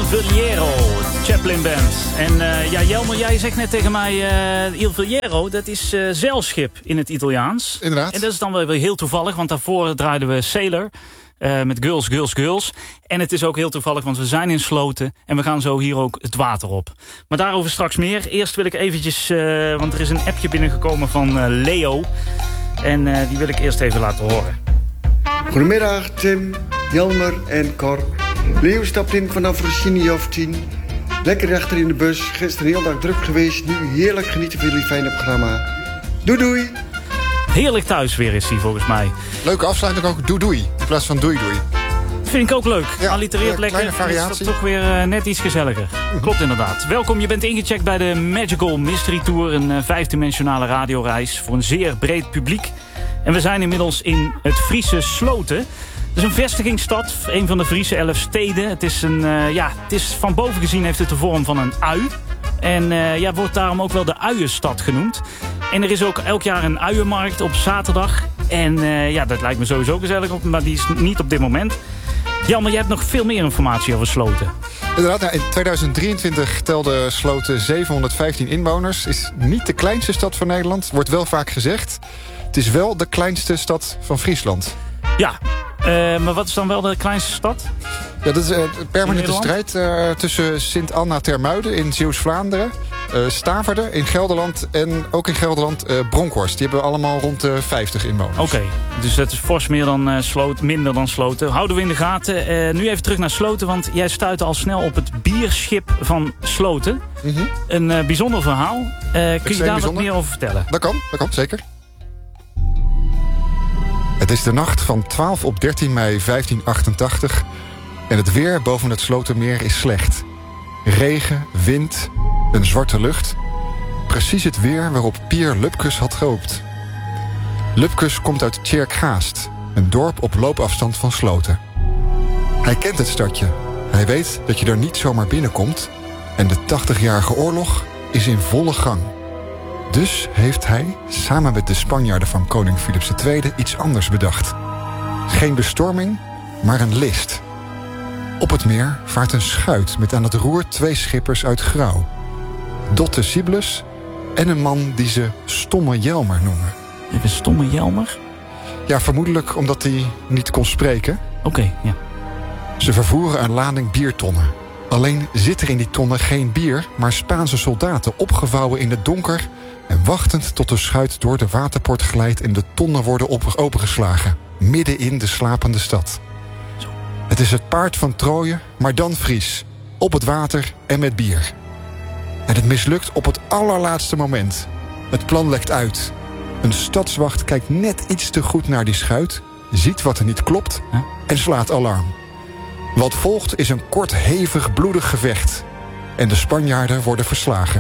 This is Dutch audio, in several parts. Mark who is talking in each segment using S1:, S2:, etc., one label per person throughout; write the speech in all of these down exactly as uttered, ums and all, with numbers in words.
S1: Vigliero, Chaplin Band. En uh, ja, Jelmer, jij zegt net tegen mij, uh, Il Vigliero, dat is uh, zeilschip in het Italiaans.
S2: Inderdaad.
S1: En dat is dan wel weer heel toevallig, want daarvoor draaiden we Sailor. Uh, met Girls, Girls, Girls. En het is ook heel toevallig, want we zijn in Sloten. En we gaan zo hier ook het water op. Maar daarover straks meer. Eerst wil ik eventjes, uh, want er is een appje binnengekomen van uh, Leo. En uh, die wil ik eerst even laten horen.
S3: Goedemiddag Tim, Jelmer en Cor. Leo stapt in vanaf Rossini of tien. Lekker achter in de bus. Gisteren heel dag druk geweest. Nu heerlijk genieten van jullie fijne programma. Doei doei.
S1: Heerlijk thuis weer is hij volgens mij.
S2: Leuke afsluiting ook, doei doei. In plaats van doei doei.
S1: Vind ik ook leuk.
S2: Ja,
S1: Allitereert
S2: ja,
S1: lekker.
S2: kleine variatie.
S1: Is dat toch weer uh, net iets gezelliger. Klopt inderdaad. Welkom, je bent ingecheckt bij de Magical Mystery Tour. Een uh, vijfdimensionale radioreis voor een zeer breed publiek. En we zijn inmiddels in het Friese Sloten. Het is een vestigingsstad, een van de Friese elf steden. Het is een, uh, ja, het is van boven gezien heeft het de vorm van een ui. En uh, ja, wordt daarom ook wel de Uienstad genoemd. En er is ook elk jaar een uienmarkt op zaterdag. En uh, ja, dat lijkt me sowieso gezellig op, maar die is niet op dit moment. Jan, maar jij hebt nog veel meer informatie over Sloten.
S2: Inderdaad, nou, in tweeduizend drieëntwintig telde Sloten zevenhonderdvijftien inwoners. Is niet de kleinste stad van Nederland, wordt wel vaak gezegd. Het is wel de kleinste stad van Friesland.
S1: Ja, uh, maar wat is dan wel de kleinste stad?
S2: Ja, dat is een uh, permanente strijd uh, tussen Sint-Anna ter Muiden in Zeeuws-Vlaanderen, uh, Staverde in Gelderland en ook in Gelderland uh, Bronkhorst. Die hebben allemaal rond de vijftig inwoners.
S1: Oké, okay, dus dat is fors meer dan uh, Sloten, minder dan Sloten. Houden we in de gaten. Uh, nu even terug naar Sloten, want jij stuitte al snel op het bierschip van Sloten. Mm-hmm. Een uh, bijzonder verhaal. Uh, kun je daar bijzonder? Wat meer over vertellen?
S2: Dat kan, dat kan, zeker. Het is de nacht van twaalf op dertien mei vijftien achtentachtig... en het weer boven het Slotermeer is slecht. Regen, wind, een zwarte lucht. Precies het weer waarop Pier Lupkes had gehoopt. Lupkes komt uit Tjerkgaast, een dorp op loopafstand van Sloten. Hij kent het stadje. Hij weet dat je er niet zomaar binnenkomt. En de tachtigjarige oorlog is in volle gang. Dus heeft hij, samen met de Spanjaarden van koning Philips de Tweede... iets anders bedacht. Geen bestorming, maar een list. Op het meer vaart een schuit met aan het roer twee schippers uit Grauw. Dotte Siblus en een man die ze Stomme Jelmer noemen.
S1: Even Stomme Jelmer?
S2: Ja, vermoedelijk omdat hij niet kon spreken.
S1: Oké, okay, ja.
S2: Ze vervoeren een lading biertonnen. Alleen zit er in die tonnen geen bier, maar Spaanse soldaten opgevouwen in het donker... en wachtend tot de schuit door de waterpoort glijdt en de tonnen worden op- opengeslagen. Midden in de slapende stad. Het is het paard van Troje, maar dan Fries. Op het water en met bier. En het mislukt op het allerlaatste moment. Het plan lekt uit. Een stadswacht kijkt net iets te goed naar die schuit... ziet wat er niet klopt en slaat alarm. Wat volgt is een kort, hevig, bloedig gevecht. En de Spanjaarden worden verslagen.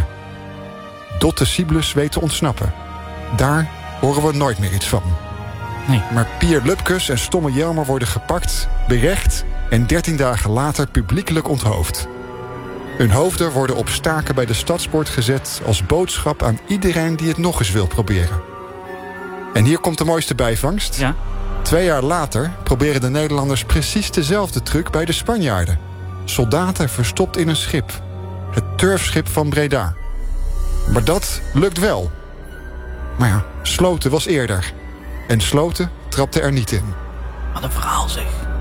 S2: Dotte Siblus weet te ontsnappen. Daar horen we nooit meer iets van.
S1: Nee.
S2: Maar Pier Lupkes en Stomme Jelmer worden gepakt, berecht... en dertien dagen later publiekelijk onthoofd. Hun hoofden worden op staken bij de stadspoort gezet... als boodschap aan iedereen die het nog eens wil proberen. En hier komt de mooiste bijvangst.
S1: Ja?
S2: Twee jaar later proberen de Nederlanders precies dezelfde truc bij de Spanjaarden. Soldaten verstopt in een schip. Het turfschip van Breda. Maar dat lukt wel. Maar ja, Sloten was eerder... En Sloten trapte er niet in.
S1: Wat een verhaal zeg.